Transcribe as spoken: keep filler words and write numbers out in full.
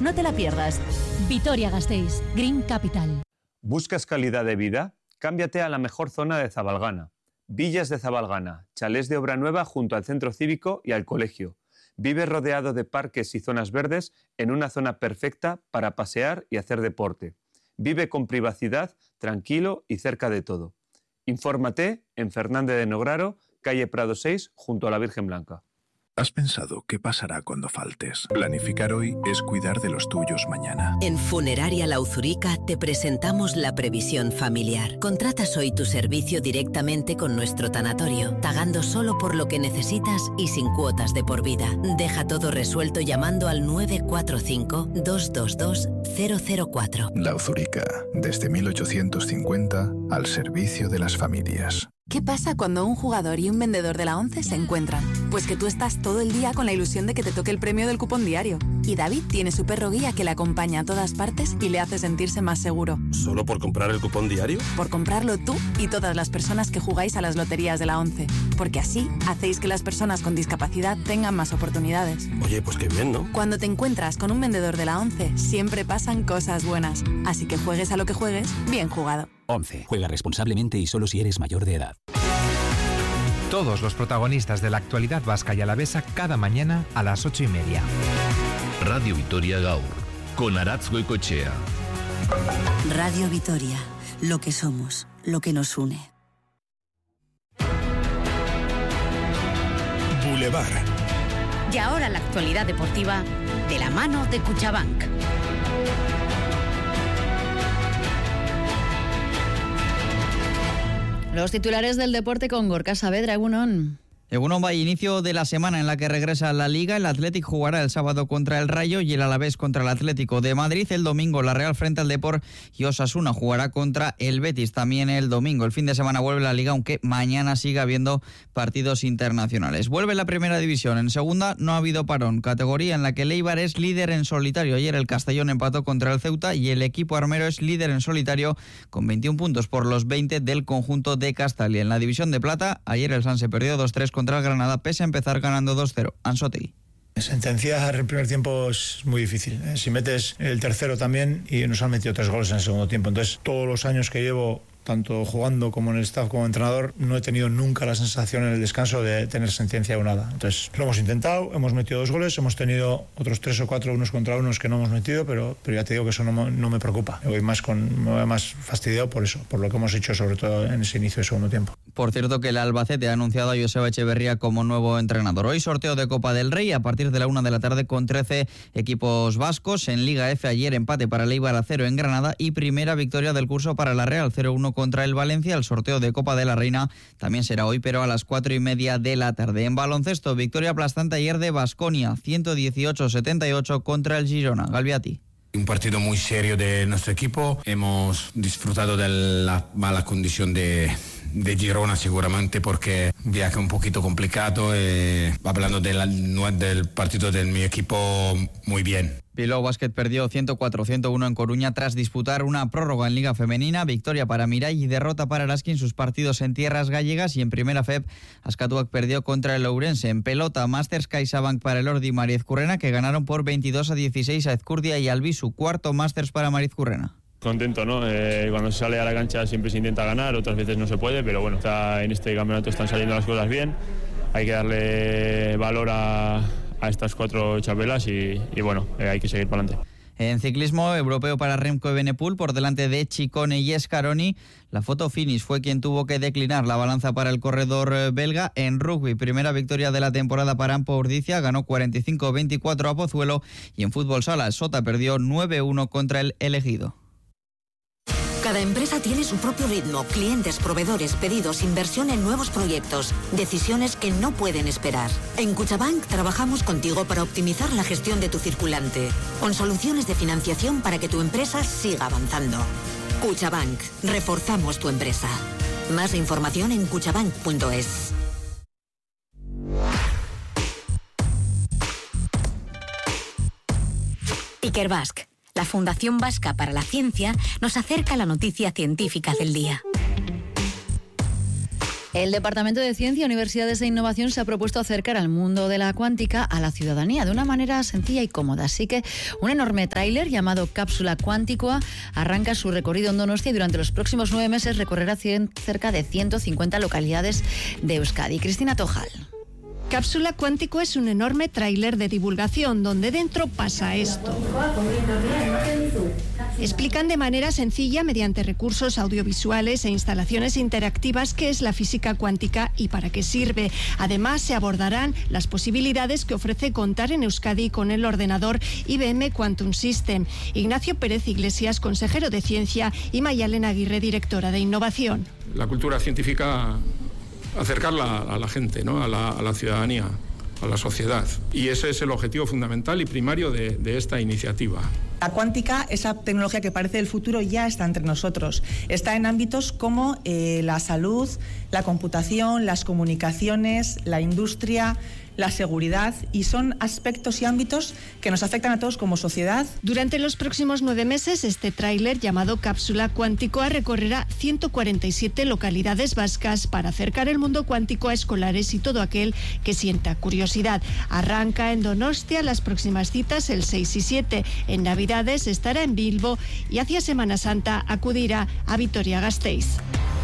No te la pierdas. Vitoria-Gasteiz, Green Capital. ¿Buscas calidad de vida? Cámbiate a la mejor zona de Zabalgana. Villas de Zabalgana, chalés de obra nueva junto al centro cívico y al colegio. Vive rodeado de parques y zonas verdes en una zona perfecta para pasear y hacer deporte. Vive con privacidad, tranquilo y cerca de todo. Infórmate en Fernández de Nograro, calle Prado seis, junto a la Virgen Blanca. ¿Has pensado qué pasará cuando faltes? Planificar hoy es cuidar de los tuyos mañana. En Funeraria La Uzurica te presentamos la previsión familiar. Contratas hoy tu servicio directamente con nuestro tanatorio, pagando solo por lo que necesitas y sin cuotas de por vida. Deja todo resuelto llamando al nueve cuatro cinco, dos dos dos, cero cero cuatro. La Uzurica, desde mil ochocientos cincuenta, al servicio de las familias. ¿Qué pasa cuando un jugador y un vendedor de la ONCE se encuentran? Pues que tú estás todo el día con la ilusión de que te toque el premio del cupón diario. Y David tiene su perro guía que le acompaña a todas partes y le hace sentirse más seguro. ¿Solo por comprar el cupón diario? Por comprarlo tú y todas las personas que jugáis a las loterías de la ONCE. Porque así hacéis que las personas con discapacidad tengan más oportunidades. Oye, pues qué bien, ¿no? Cuando te encuentras con un vendedor de la ONCE, siempre pasan cosas buenas. Así que juegues a lo que juegues, bien jugado. ONCE. Juega responsablemente y solo si eres mayor de edad. Todos los protagonistas de la actualidad vasca y alavesa cada mañana a las ocho y media. Radio Vitoria Gaur, con Aratz Goicoechea. Radio Vitoria, lo que somos, lo que nos une. Boulevard. Y ahora la actualidad deportiva de la mano de Cuchabank. Los titulares del deporte con Gorka Saavedra. Egunon. Egunon, va inicio de la semana en la que regresa la Liga. El Athletic jugará el sábado contra el Rayo y el Alavés contra el Atlético de Madrid. El domingo la Real frente al Depor y Osasuna jugará contra el Betis también el domingo. El fin de semana vuelve la Liga, aunque mañana sigue habiendo partidos internacionales. Vuelve la Primera División. En segunda no ha habido parón, categoría en la que el Eibar es líder en solitario. Ayer el Castellón empató contra el Ceuta y el equipo armero es líder en solitario con veintiún puntos por los veinte del conjunto de Castalia. En la División de Plata, ayer el Sanse perdió dos tres contra el Granada, pese a empezar ganando dos cero. Anzotegui. Sentenciar el primer tiempo es muy difícil. Si metes el tercero también, y nos han metido tres goles en el segundo tiempo. Entonces, todos los años que llevo, tanto jugando como en el staff como entrenador, no he tenido nunca la sensación en el descanso de tener sentencia o nada. Entonces lo hemos intentado, hemos metido dos goles, hemos tenido otros tres o cuatro unos contra unos que no hemos metido, pero, pero ya te digo que eso no, no me preocupa. Me voy más con, me voy más fastidiado por eso, por lo que hemos hecho sobre todo en ese inicio de segundo tiempo. Por cierto que el Albacete ha anunciado a Joseba Echeverría como nuevo entrenador. Hoy sorteo de Copa del Rey a partir de la una de la tarde con trece equipos vascos. En Liga F ayer empate para el Eibar a cero en Granada y primera victoria del curso para la Real, cero uno contra el Valencia. El sorteo de Copa de la Reina también será hoy, pero a las cuatro y media de la tarde. En baloncesto, victoria aplastante ayer de Baskonia, ciento dieciocho a setenta y ocho contra el Girona. Galviati. Un partido muy serio de nuestro equipo. Hemos disfrutado de la mala condición de, de Girona seguramente porque viaje un poquito complicado. Eh, hablando de la, del partido de mi equipo, muy bien. Bilbao Basket perdió ciento cuatro a ciento uno en Coruña tras disputar una prórroga en Liga Femenina. Victoria para Mirai y derrota para Araski en sus partidos en tierras gallegas. Y en Primera F E P, Askatuak perdió contra el Ourense. En pelota, Masters CaixaBank para el Ordi y Mariezcurrena, que ganaron por veintidós a dieciséis a Ezcurdia y Albisu. Cuarto Masters para Mariezcurrena. Contento, ¿no? Eh, cuando se sale a la cancha siempre se intenta ganar, otras veces no se puede, pero bueno, está, en este campeonato están saliendo las cosas bien. Hay que darle valor a... a estas cuatro chapelas y, y bueno, eh, hay que seguir para adelante. En ciclismo europeo para Remco Evenepoel por delante de Ciccone y Scaroni. La foto finish fue quien tuvo que declinar la balanza para el corredor belga. En rugby, primera victoria de la temporada para Ampo Urdicia, ganó cuarenta y cinco a veinticuatro a Pozuelo. Y en fútbol sala, Sota perdió nueve uno contra el Elegido. Cada empresa tiene su propio ritmo, clientes, proveedores, pedidos, inversión en nuevos proyectos, decisiones que no pueden esperar. En Cuchabank trabajamos contigo para optimizar la gestión de tu circulante, con soluciones de financiación para que tu empresa siga avanzando. Cuchabank, reforzamos tu empresa. Más información en cuchabank punto es. Ikerbasque, la Fundación Vasca para la Ciencia, nos acerca la noticia científica del día. El Departamento de Ciencia, Universidades e Innovación se ha propuesto acercar al mundo de la cuántica a la ciudadanía de una manera sencilla y cómoda. Así que un enorme tráiler llamado Cápsula Cuánticoa arranca su recorrido en Donostia y durante los próximos nueve meses recorrerá cien, cerca de ciento cincuenta localidades de Euskadi. Cristina Tojal. Cápsula Cuántico es un enorme tráiler de divulgación donde dentro pasa esto. Explican de manera sencilla, mediante recursos audiovisuales e instalaciones interactivas, qué es la física cuántica y para qué sirve. Además, se abordarán las posibilidades que ofrece contar en Euskadi con el ordenador I B M Quantum System. Ignacio Pérez Iglesias, consejero de Ciencia, y Mayalen Aguirre, directora de Innovación. La cultura científica, acercarla a la gente, ¿no? a, la, a la ciudadanía, a la sociedad. Y ese es el objetivo fundamental y primario de, de esta iniciativa. La cuántica, esa tecnología que parece el futuro, ya está entre nosotros. Está en ámbitos como eh, la salud, la computación, las comunicaciones, la industria, la seguridad, y son aspectos y ámbitos que nos afectan a todos como sociedad. Durante los próximos nueve meses, este tráiler llamado Cápsula Cuánticoa recorrerá ciento cuarenta y siete localidades vascas para acercar el mundo cuántico a escolares y todo aquel que sienta curiosidad. Arranca en Donostia, las próximas citas el seis y siete. En Navidades estará en Bilbo y hacia Semana Santa acudirá a Vitoria-Gasteiz.